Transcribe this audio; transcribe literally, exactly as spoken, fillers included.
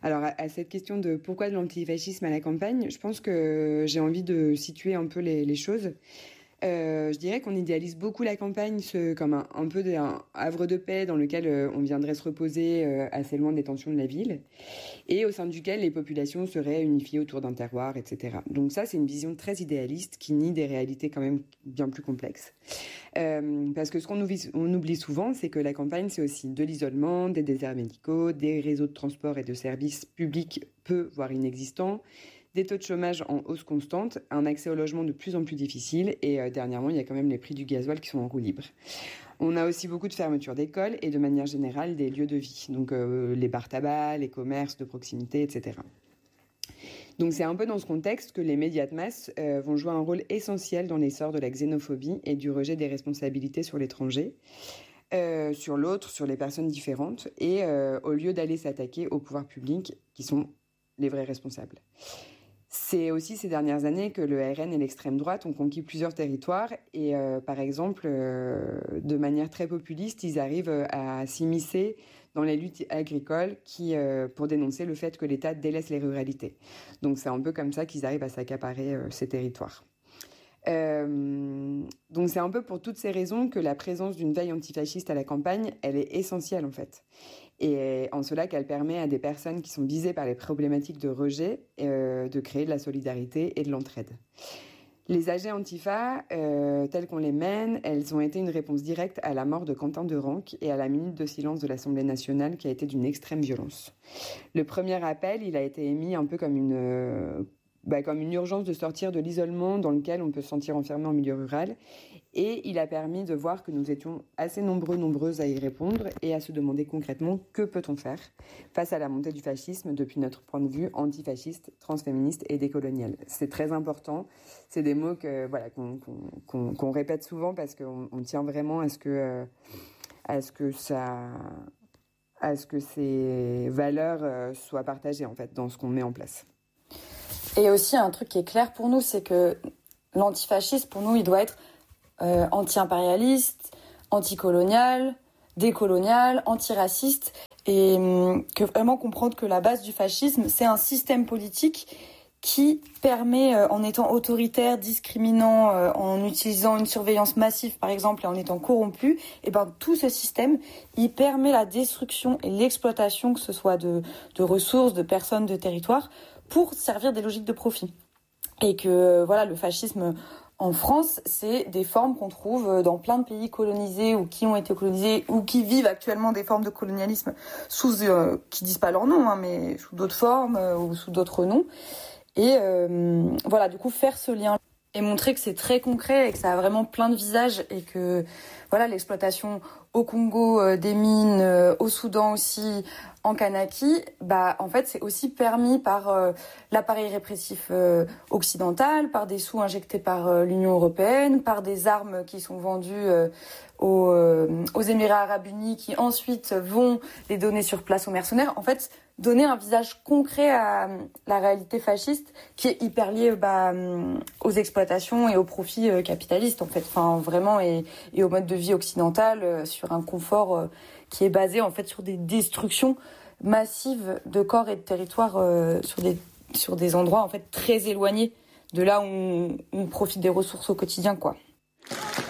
Alors, à, à cette question de pourquoi de l'antifascisme à la campagne, je pense que j'ai envie de situer un peu les, les choses. Euh, je dirais qu'on idéalise beaucoup la campagne ce, comme un, un peu de, un havre de paix dans lequel euh, on viendrait se reposer euh, assez loin des tensions de la ville et au sein duquel les populations seraient unifiées autour d'un terroir, et cetera. Donc ça, c'est une vision très idéaliste qui nie des réalités quand même bien plus complexes. Euh, parce que ce qu'on oublie, on oublie souvent, c'est que la campagne, c'est aussi de l'isolement, des déserts médicaux, des réseaux de transport et de services publics peu, voire inexistants, des taux de chômage en hausse constante, un accès au logement de plus en plus difficile et euh, dernièrement, il y a quand même les prix du gasoil qui sont en roue libre. On a aussi beaucoup de fermetures d'écoles et de manière générale des lieux de vie, donc euh, les bars tabac, les commerces de proximité, et cetera. Donc c'est un peu dans ce contexte que les médias de masse euh, vont jouer un rôle essentiel dans l'essor de la xénophobie et du rejet des responsabilités sur l'étranger, euh, sur l'autre, sur les personnes différentes, et euh, au lieu d'aller s'attaquer aux pouvoirs publics qui sont les vrais responsables. C'est aussi ces dernières années que le R N et l'extrême droite ont conquis plusieurs territoires et euh, par exemple, euh, de manière très populiste, ils arrivent à s'immiscer dans les luttes agricoles qui, euh, pour dénoncer le fait que l'État délaisse les ruralités. Donc c'est un peu comme ça qu'ils arrivent à s'accaparer euh, ces territoires. Euh, donc c'est un peu pour toutes ces raisons que la présence d'une veille antifasciste à la campagne, elle est essentielle en fait. Et en cela qu'elle permet à des personnes qui sont visées par les problématiques de rejet euh, de créer de la solidarité et de l'entraide. Les A G Antifa, euh, telles qu'on les mène, elles ont été une réponse directe à la mort de Quentin Derenque et à la minute de silence de l'Assemblée nationale qui a été d'une extrême violence. Le premier appel, il a été émis un peu comme une... Euh, Bah, comme une urgence de sortir de l'isolement dans lequel on peut se sentir enfermé en milieu rural. Et il a permis de voir que nous étions assez nombreux, nombreuses à y répondre et à se demander concrètement que peut-on faire face à la montée du fascisme depuis notre point de vue antifasciste, transféministe et décolonial. C'est très important. C'est des mots que, voilà, qu'on, qu'on, qu'on, qu'on répète souvent parce qu'on on tient vraiment à ce que, euh, à ce que ça... à ce que ces valeurs euh, soient partagées en fait dans ce qu'on met en place. Et aussi, un truc qui est clair pour nous, c'est que l'antifascisme, pour nous, il doit être euh, anti-impérialiste, anticolonial, décolonial, antiraciste, et hum, que vraiment comprendre que la base du fascisme, c'est un système politique qui permet, euh, en étant autoritaire, discriminant, euh, en utilisant une surveillance massive, par exemple, et en étant corrompu, et ben tout ce système, il permet la destruction et l'exploitation, que ce soit de, de ressources, de personnes, de territoires, pour servir des logiques de profit. Et que voilà, le fascisme en France, c'est des formes qu'on trouve dans plein de pays colonisés ou qui ont été colonisés ou qui vivent actuellement des formes de colonialisme sous euh, qui disent pas leur nom, hein, mais sous d'autres formes euh, ou sous d'autres noms. Et euh, voilà, du coup, faire ce lien et montrer que c'est très concret et que ça a vraiment plein de visages et que voilà, l'exploitation au Congo euh, des mines, euh, au Soudan aussi, en Kanaki, bah en fait c'est aussi permis par euh, l'appareil répressif euh, occidental, par des sous injectés par euh, l'Union européenne, par des armes qui sont vendues euh, aux, euh, aux Émirats arabes unis qui ensuite vont les donner sur place aux mercenaires. En fait, donner un visage concret à la réalité fasciste qui est hyper liée bah, aux exploitations et aux profits euh, capitalistes en fait, enfin vraiment et, et au mode de vie occidental euh, sur un confort euh, qui est basé en fait sur des destructions massives de corps et de territoires euh, sur des sur des endroits en fait très éloignés de là où on, on profite des ressources au quotidien quoi.